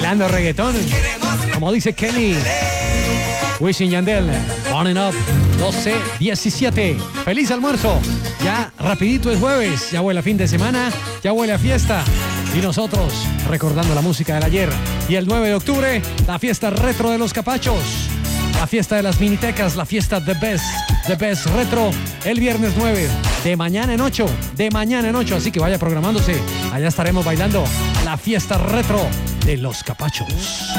bailando reggaetón. Como dice Kenny. Wisin Yandel, On and Up, 12:17. ¡Feliz almuerzo! Ya rapidito es jueves, ya huele a fin de semana, ya huele a fiesta. Y nosotros recordando la música del ayer. Y el 9 de octubre, la fiesta retro de los capachos. La fiesta de las minitecas, la fiesta The Best Retro, el viernes 9, de mañana en 8, así que vaya programándose. Allá estaremos bailando la fiesta retro de los capachos.